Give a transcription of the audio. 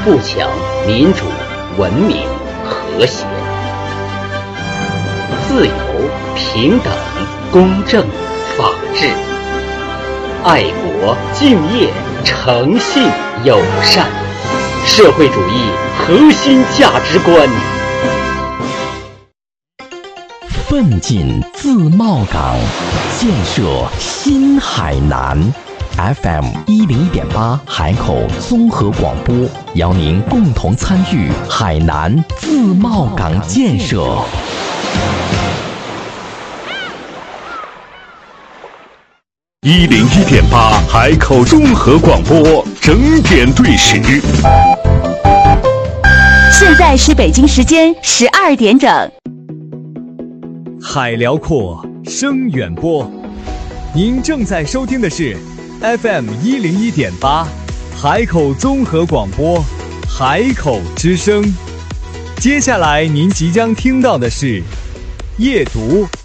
富强、民主、文明、和谐。自由、平等、公正、法治。爱国、敬业、诚信、友善。社会主义核心价值观。 奋进自贸港，建设新海南。FM 101.8海口综合广播，邀您共同参与海南自贸港建设。 101.8海口综合广播，整点对时。 现在是北京时间12点整。 海辽阔，声远播。您正在收听的是 FM 101.8海口综合广播，海口之声。接下来您即将听到的是夜读